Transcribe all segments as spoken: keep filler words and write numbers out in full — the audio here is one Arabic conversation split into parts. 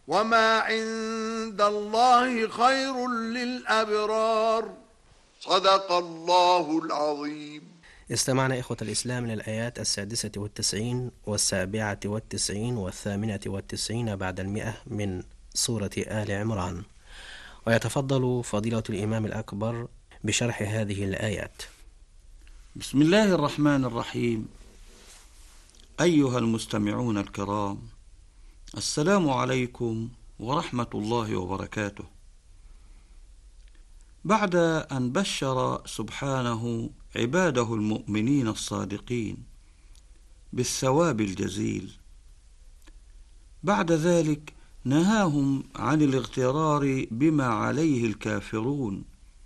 وما عند الله خير للأبرار. صدق الله العظيم. استمعنا إخوة الإسلام إلى الآيات السادسة والتسعين والسابعة والتسعين والثامنة والتسعين بعد المئة من سورة آل عمران، ويتفضل فضيلة الإمام الأكبر بشرح هذه الآيات. بسم الله الرحمن الرحيم. أيها المستمعون الكرام، السلام عليكم ورحمة الله وبركاته. بعد أن بشر سبحانه عباده المؤمنين الصادقين بالثواب الجزيل، بعد ذلك نهاهم عن الاغترار بما عليه الكافرون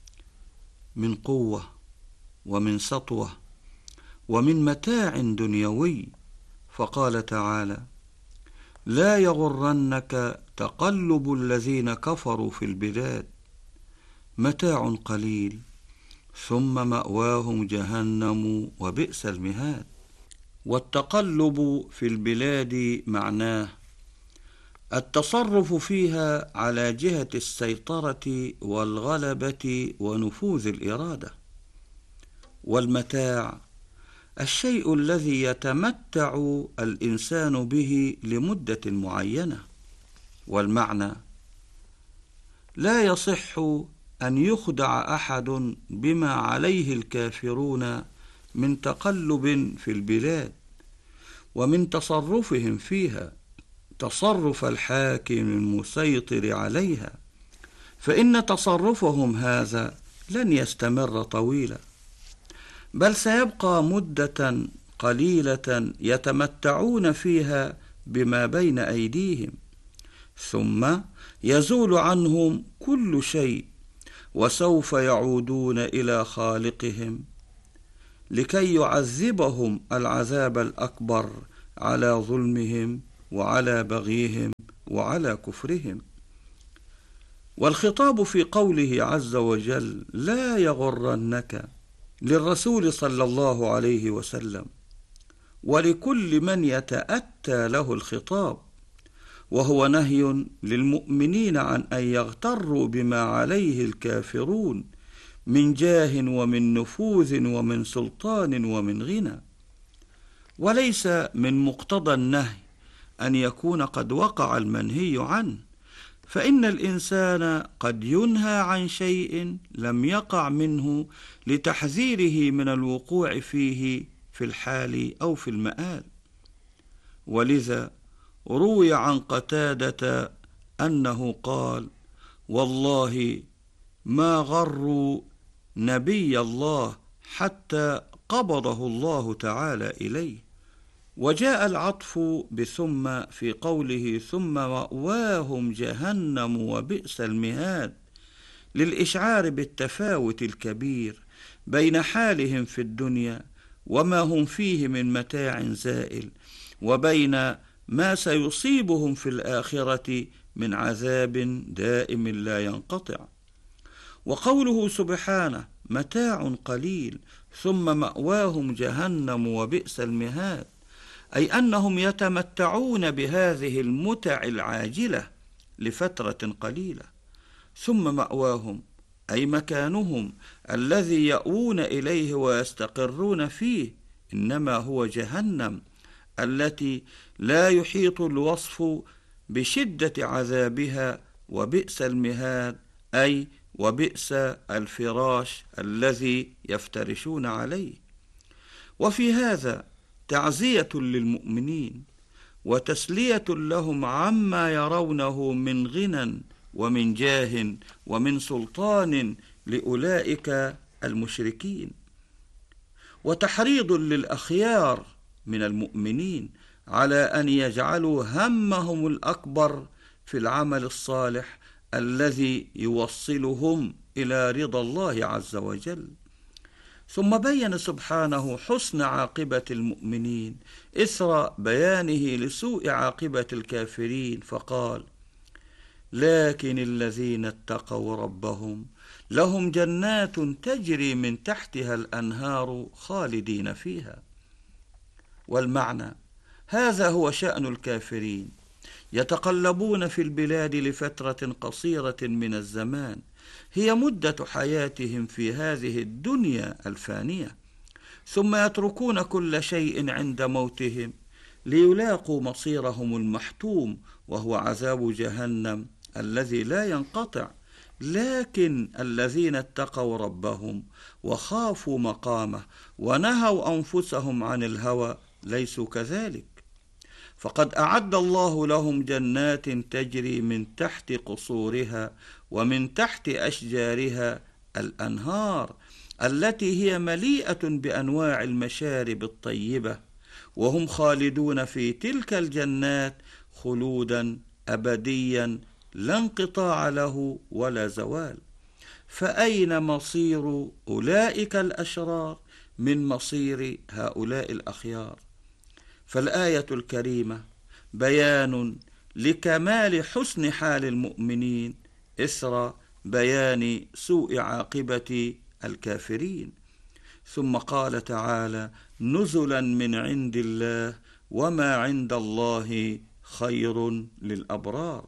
من قوة ومن سطوة ومن متاع دنيوي، فقال تعالى: لا يغرنك تقلب الذين كفروا في البلاد، متاع قليل ثم مأواهم جهنم وبئس المهاد. والتقلب في البلاد معناه التصرف فيها على جهة السيطرة والغلبة ونفوذ الإرادة. والمتاع الشيء الذي يتمتع الإنسان به لمدة معينة. والمعنى: لا يصح أن يخدع أحد بما عليه الكافرون من تقلب في البلاد ومن تصرفهم فيها تصرف الحاكم المسيطر عليها، فإن تصرفهم هذا لن يستمر طويلا، بل سيبقى مدة قليلة يتمتعون فيها بما بين أيديهم، ثم يزول عنهم كل شيء، وسوف يعودون إلى خالقهم لكي يعذبهم العذاب الأكبر على ظلمهم وعلى بغيهم وعلى كفرهم. والخطاب في قوله عز وجل لا يغرنك للرسول صلى الله عليه وسلم ولكل من يتأتى له الخطاب، وهو نهي للمؤمنين عن أن يغتروا بما عليه الكافرون من جاه ومن نفوذ ومن سلطان ومن غنى. وليس من مقتضى النهي أن يكون قد وقع المنهي عنه، فإن الإنسان قد ينهى عن شيء لم يقع منه لتحذيره من الوقوع فيه في الحال أو في المآل. ولذا روي عن قتادة أنه قال: والله ما غروا نبي الله حتى قبضه الله تعالى إليه. وجاء العطف بثم في قوله ثم مأواهم جهنم وبئس المهاد للإشعار بالتفاوت الكبير بين حالهم في الدنيا وما هم فيه من متاع زائل، وبين ما سيصيبهم في الآخرة من عذاب دائم لا ينقطع. وقوله سبحانه متاع قليل ثم مأواهم جهنم وبئس المهاد، أي أنهم يتمتعون بهذه المتع العاجلة لفترة قليلة، ثم مأواهم أي مكانهم الذي يأوون إليه ويستقرون فيه إنما هو جهنم، التي لا يحيط الوصف بشدة عذابها. وبئس المهاد أي وبئس الفراش الذي يفترشون عليه. وفي هذا تعزية للمؤمنين وتسلية لهم عما يرونه من غنى ومن جاه ومن سلطان لأولئك المشركين، وتحريض للأخيار من المؤمنين على أن يجعلوا همهم الأكبر في العمل الصالح الذي يوصلهم إلى رضا الله عز وجل. ثم بين سبحانه حسن عاقبة المؤمنين إثر بيانه لسوء عاقبة الكافرين، فقال: لكن الذين اتقوا ربهم لهم جنات تجري من تحتها الأنهار خالدين فيها. والمعنى: هذا هو شأن الكافرين، يتقلبون في البلاد لفترة قصيرة من الزمان هي مدة حياتهم في هذه الدنيا الفانية، ثم يتركون كل شيء عند موتهم ليلاقوا مصيرهم المحتوم، وهو عذاب جهنم الذي لا ينقطع. لكن الذين اتقوا ربهم وخافوا مقامه ونهوا أنفسهم عن الهوى ليسوا كذلك، فقد أعد الله لهم جنات تجري من تحت قصورها ومن تحت أشجارها الأنهار التي هي مليئة بأنواع المشارب الطيبة، وهم خالدون في تلك الجنات خلودا أبديا لا انقطاع له ولا زوال. فأين مصير أولئك الأشرار من مصير هؤلاء الأخيار؟ فالآية الكريمة بيان لكمال حسن حال المؤمنين إثر بيان سوء عاقبة الكافرين. ثم قال تعالى: نزلا من عند الله وما عند الله خير للأبرار،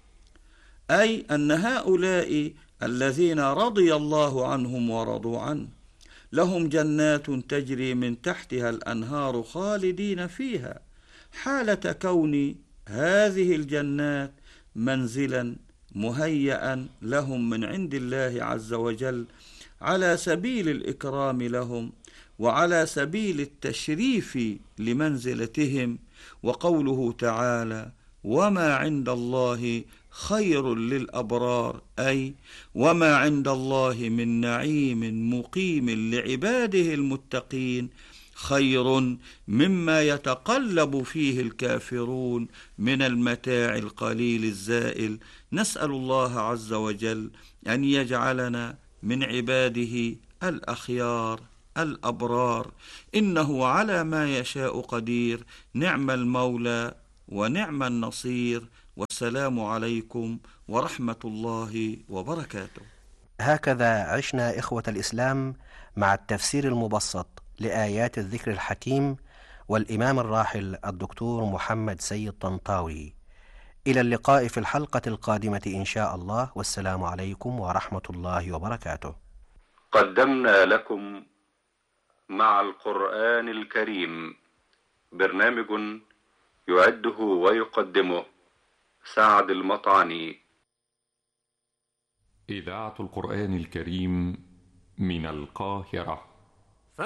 أي أن هؤلاء الذين رضي الله عنهم ورضوا عنه لهم جنات تجري من تحتها الأنهار خالدين فيها، حالة كون هذه الجنات منزلا مهيئا لهم من عند الله عز وجل على سبيل الإكرام لهم وعلى سبيل التشريف لمنزلتهم. وقوله تعالى: وما عند الله خير للأبرار، أي وما عند الله من نعيم مقيم لعباده المتقين خير مما يتقلب فيه الكافرون من المتاع القليل الزائل. نسأل الله عز وجل أن يجعلنا من عباده الأخيار الأبرار، إنه على ما يشاء قدير. نعم المولى ونعم النصير، والسلام عليكم ورحمة الله وبركاته. هكذا عشنا إخوة الإسلام مع التفسير المبسط لآيات الذكر الحكيم والإمام الراحل الدكتور محمد سيد طنطاوي. إلى اللقاء في الحلقة القادمة إن شاء الله، والسلام عليكم ورحمة الله وبركاته. قدمنا لكم مع القرآن الكريم برنامج يعده ويقدمه سعد المطعني. إذاعة القرآن الكريم من القاهرة.